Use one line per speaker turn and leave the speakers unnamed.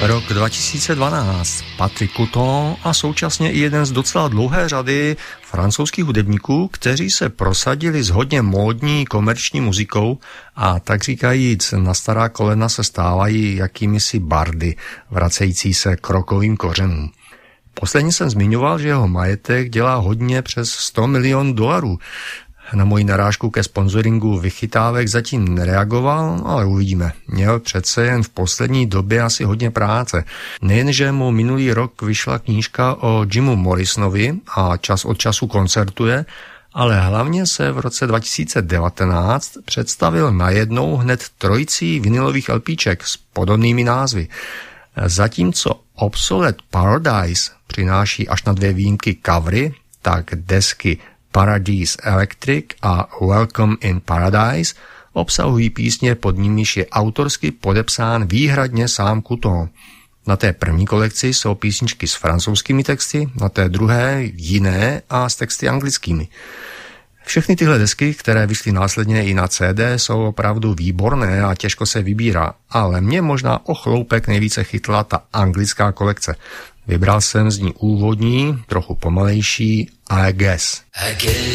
Rok 2012. Patrick Couton a současně i jeden z docela dlouhé řady francouzských hudebníků, kteří se prosadili s hodně módní komerční muzikou a tak říkajíc na stará kolena se stávají jakýmisi bardy, vracející se k rockovým kořenům. Posledně jsem zmiňoval, že jeho majetek dělá hodně přes 100 milionů dolarů. Na moji narážku ke sponzoringu vychytávek zatím nereagoval, ale uvidíme. Měl přece jen v poslední době asi hodně práce. Nejenže mu minulý rok vyšla knížka o Jimu Morrisonovi a čas od času koncertuje, ale hlavně se v roce 2019 představil najednou hned trojicí vinilových LPček s podobnými názvy. Zatímco Obsolete Paradise přináší až na 2 výjimky covery, tak desky Paradise Electric a Welcome in Paradise obsahují písně, pod nimiž je autorsky podepsán výhradně sám Couton. Na té první kolekci jsou písničky s francouzskými texty, na té druhé jiné a s texty anglickými. Všechny tyhle desky, které vyšly následně i na CD, jsou opravdu výborné a těžko se vybírá, ale mě možná o chloupek nejvíce chytla ta anglická kolekce. Vybral jsem z ní úvodní, trochu pomalejší I Guess.